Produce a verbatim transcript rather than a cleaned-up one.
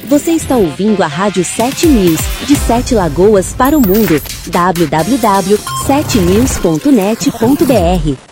Você está ouvindo a Rádio sete News, de Sete Lagoas para o mundo. w w w ponto sete news ponto net ponto b r